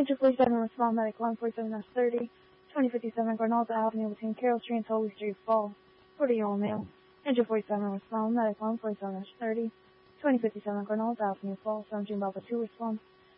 Entry 47, respond medic 147-30, 2057 Granada Avenue between Carroll Street and Tolley Street, Fall. 40-year-old male. Entry 47, respond medic 147-30, 2057 Granada Avenue, Fall. 17 Bravo 2, respond.